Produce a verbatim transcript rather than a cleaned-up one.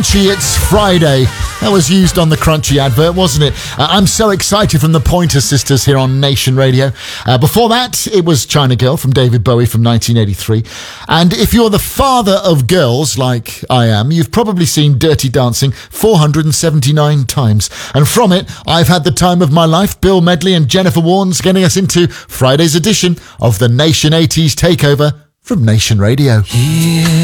It's Friday. That was used on the Crunchy advert, wasn't it? Uh, I'm so excited from the Pointer Sisters here on Nation Radio. Uh, before that, it was China Girl from David Bowie from nineteen eighty-three. And if you're the father of girls, like I am, you've probably seen Dirty Dancing four hundred seventy-nine times. And from it, I've had the time of my life. Bill Medley and Jennifer Warnes getting us into Friday's edition of the Nation eighties Takeover from Nation Radio. Yeah.